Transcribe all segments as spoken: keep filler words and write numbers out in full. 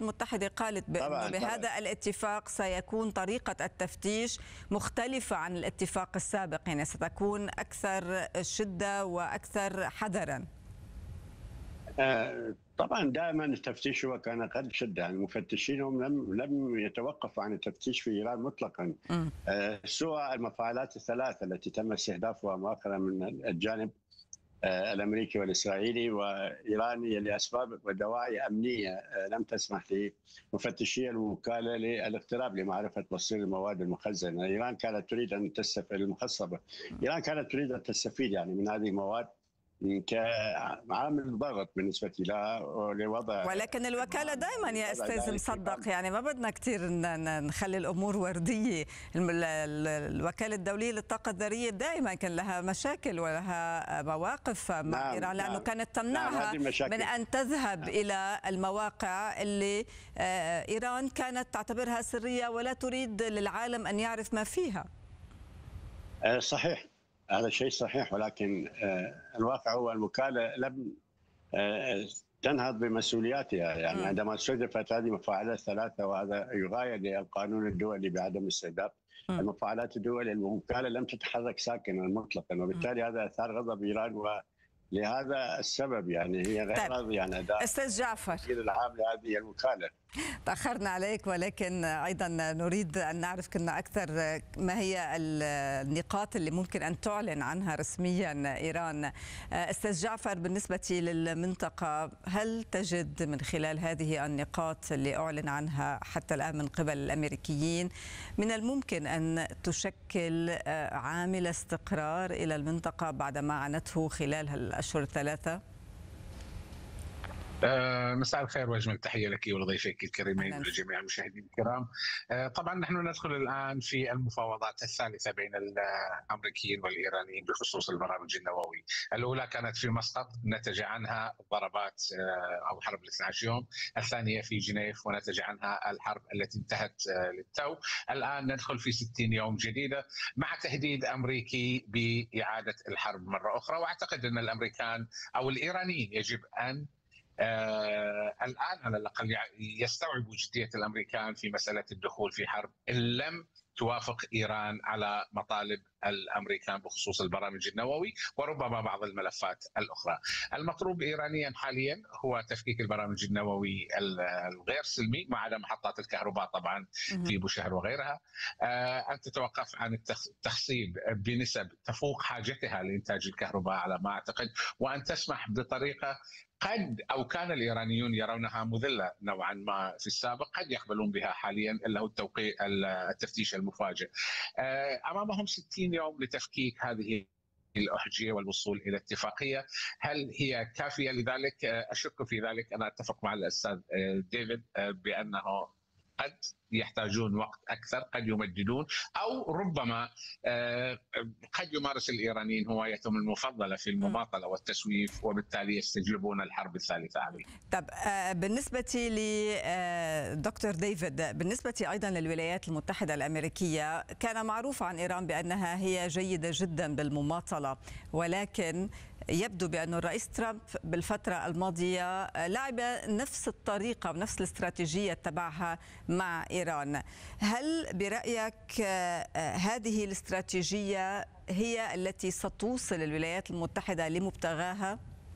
المتحدة قالت بأنه بهذا الاتفاق سيكون طريقة التفتيش مختلفة عن الاتفاق السابق، يعني ستكون أكثر شدة وأكثر حذرا. طبعا دائما التفتيش هو كان اقل شده، يعني المفتشين هم لم لم يتوقفوا عن التفتيش في ايران مطلقا، سوى المفاعلات الثلاثه التي تم استهدافها مؤخرا من الجانب الامريكي والاسرائيلي، وايران لاسباب ودواعي امنيه لم تسمح لمفتشي الوكاله للاقتراب لمعرفه مصير المواد المخزنه. ايران كانت تريد ان تستفيد المخصبه، ايران كانت تريد ان تستفيد يعني من هذه المواد كعامل ضغط بالنسبه لها لوضع، ولكن الوكاله دائما يا استاذ مصدق يعني ما بدنا كثير نخلي الامور ورديه. الوكاله الدوليه للطاقه الذريه دائما كان لها مشاكل ولها مواقف مع نعم ايران، لانه نعم كانت تمنعها نعم من ان تذهب نعم الى المواقع اللي ايران كانت تعتبرها سريه ولا تريد للعالم ان يعرف ما فيها. صحيح، هذا شيء صحيح، ولكن الواقع هو الوكالة لم تنهض بمسؤولياتها، يعني عندما استهدفت هذه المفاعلات الثلاثة، وهذا يغاير القانون الدولي بعدم استهداف المفاعلات الدولية، الوكالة لم تتحرك ساكنا مطلقا، وبالتالي هذا أثار غضب إيران، ولهذا السبب يعني هي غير راضية عن أداء أستاذ جعفر العام لهذه الوكالة. تأخرنا عليك، ولكن أيضا نريد أن نعرف كنا أكثر ما هي النقاط اللي ممكن أن تعلن عنها رسميا إيران. أستاذ جعفر، بالنسبة للمنطقة هل تجد من خلال هذه النقاط اللي أعلن عنها حتى الآن من قبل الأمريكيين من الممكن أن تشكل عامل استقرار إلى المنطقة بعد ما عانته خلال الأشهر الثلاثة؟ آه مساء الخير واجمل تحيه لك ولضيفيك الكريمين ولجميع المشاهدين الكرام. آه طبعا نحن ندخل الان في المفاوضات الثالثه بين الامريكيين والايرانيين بخصوص البرامج النووي. الاولى كانت في مسقط نتج عنها ضربات آه او حرب الاثني عشر يوم، الثانيه في جنيف ونتج عنها الحرب التي انتهت آه للتو. الان ندخل في ستين يوم جديده مع تهديد امريكي باعاده الحرب مره اخرى، واعتقد ان الامريكان او الايرانيين يجب ان آه الآن على الأقل يستوعبوا جدية الأمريكان في مسألة الدخول في حرب إن لم توافق إيران على مطالب الأمريكان بخصوص البرامج النووي وربما بعض الملفات الأخرى. المطلوب إيرانيا حاليا هو تفكيك البرامج النووي الغير سلمي ما عدا محطات الكهرباء طبعا في بوشهر وغيرها، أن تتوقف عن التخصيب بنسب تفوق حاجتها لإنتاج الكهرباء على ما أعتقد، وأن تسمح بطريقة قد أو كان الإيرانيون يرونها مذلة نوعا ما في السابق، قد يقبلون بها حاليا، اللي هو التوقيع التفتيش المفاجئ. أمامهم ستين يوم لتفكيك هذه الأحجية والوصول إلى اتفاقية. هل هي كافية لذلك؟ أشك في ذلك. أنا أتفق مع الأستاذ ديفيد بأنه قد يحتاجون وقت أكثر، قد يمددون، أو ربما قد يمارس الإيرانيين هوايتهم المفضلة في المماطلة والتسويف، وبالتالي يستجلبون الحرب الثالثة عليه. طب بالنسبة لدكتور ديفيد، بالنسبة أيضا للولايات المتحدة الأمريكية، كان معروف عن إيران بأنها هي جيدة جدا بالمماطلة، ولكن يبدو بأن الرئيس ترامب بالفترة الماضية لعب نفس الطريقة ونفس الاستراتيجية تبعها مع إيران. هل برأيك هذه الاستراتيجية هي التي ستوصل الولايات المتحدة لمبتغاها؟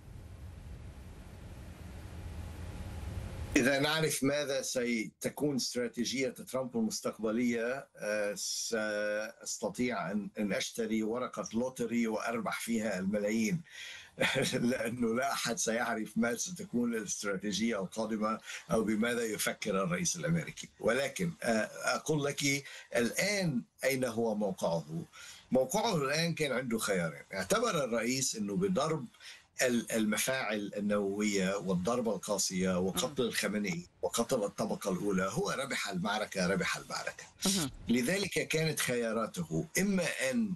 إذا نعرف ماذا ستكون استراتيجية ترامب المستقبلية، سأستطيع أن أشتري ورقة لوتري وأربح فيها الملايين، لأنه لا أحد سيعرف ما ستكون الاستراتيجية القادمة أو بماذا يفكر الرئيس الأمريكي. ولكن أقول لك الآن أين هو موقعه؟ موقعه الآن كان عنده خيارين. اعتبر الرئيس أنه بضرب المفاعل النووية والضربة القاسية وقتل الخميني وقتل الطبقة الأولى هو ربح المعركة ربح المعركة. لذلك كانت خياراته إما أن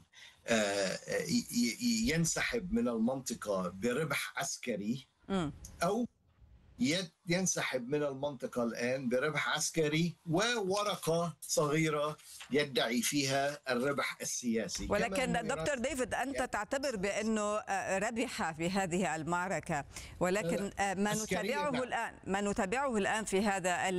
ينسحب من المنطقة بربح عسكري، أو ينسحب من المنطقة الآن بربح عسكري وورقة صغيرة يدعي فيها الربح السياسي. ولكن دكتور ديفيد، أنت تعتبر بأنه ربح في هذه المعركة، ولكن ما نتابعه الآن ما نتابعه الآن في هذا